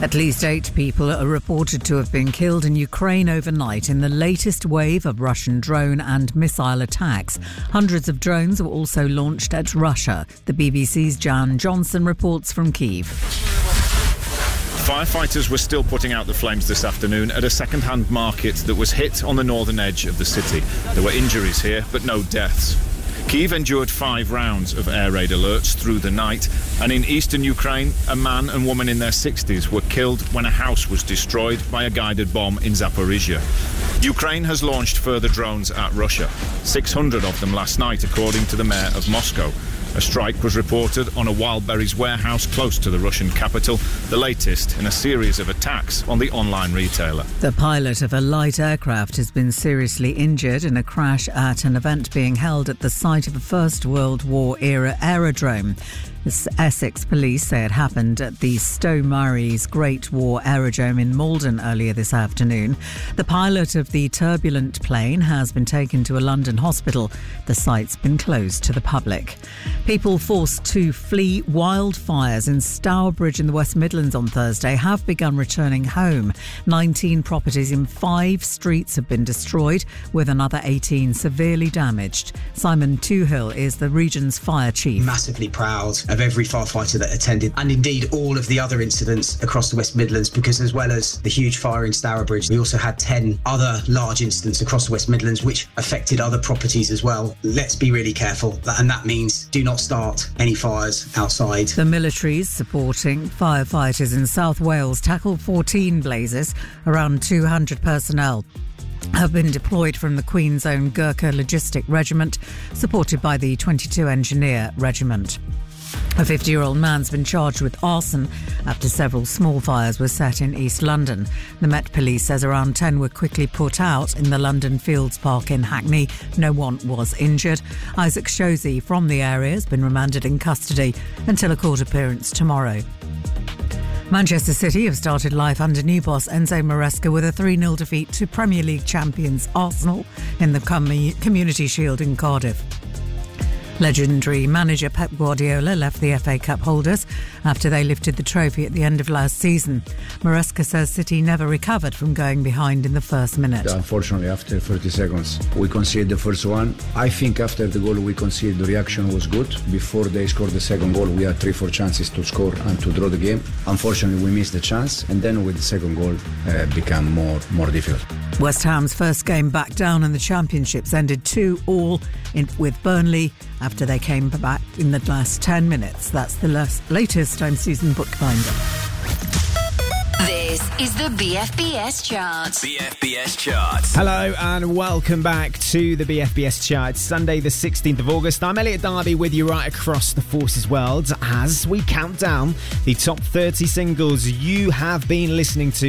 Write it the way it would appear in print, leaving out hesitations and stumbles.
At least 8 people are reported to have been killed in Ukraine overnight in the latest wave of Russian drone and missile attacks. Hundreds of drones were also launched at Russia. The BBC's Jan Johnson reports from Kyiv. Firefighters were still putting out the flames this afternoon at a second-hand market that was hit on the northern edge of the city. There were injuries here, but no deaths. Kyiv endured 5 rounds of air raid alerts through the night, and in eastern Ukraine, a man and woman in their 60s were killed when a house was destroyed by a guided bomb in Zaporizhia. Ukraine has launched further drones at Russia, 600 of them last night, according to the mayor of Moscow. A strike was reported on a Wildberries warehouse close to the Russian capital, the latest in a series of attacks on the online retailer. The pilot of a light aircraft has been seriously injured in a crash at an event being held at the site of a First World War-era aerodrome. The Essex police say it happened at the Stowe Murray's Great War Aerodrome in Malden earlier this afternoon. The pilot of the turbulent plane has been taken to a London hospital. The site's been closed to the public. People forced to flee wildfires in Stourbridge in the West Midlands on Thursday have begun returning home. 19 properties in 5 streets have been destroyed, with another 18 severely damaged. Simon Toohill is the region's fire chief. Massively proud of every firefighter that attended, and indeed all of the other incidents across the West Midlands, because as well as the huge fire in Stourbridge, we also had 10 other large incidents across the West Midlands which affected other properties as well. Let's be really careful, and that means do not start any fires outside. The military's supporting firefighters in South Wales tackled 14 blazes. Around 200 personnel have been deployed from the Queen's Own Gurkha Logistic Regiment, supported by the 22 Engineer Regiment. A 50-year-old man's been charged with arson after several small fires were set in East London. The Met Police says around 10 were quickly put out in the London Fields Park in Hackney. No one was injured. Isaac Shozy from the area has been remanded in custody until a court appearance tomorrow. Manchester City have started life under new boss Enzo Maresca with a 3-0 defeat to Premier League champions Arsenal in the Community Shield in Cardiff. Legendary manager Pep Guardiola left the FA Cup holders after they lifted the trophy at the end of last season. Maresca says City never recovered from going behind in the first minute. Unfortunately, after 30 seconds, we conceded the first one. I think after the goal we conceded, the reaction was good. Before they scored the second goal, we had 3-4 chances to score and to draw the game. Unfortunately, we missed the chance, and then with the second goal, became more difficult. West Ham's first game back down in the Championships ended 2-2 with Burnley after they came back in the last 10 minutes. That's the latest. I'm Susan Bookbinder. This is the BFBS Charts. BFBS Charts. Hello and welcome back to the BFBS Charts. Sunday the 16th of August. I'm Elliot Darby with you right across the Forces world as we count down the top 30 singles you have been listening to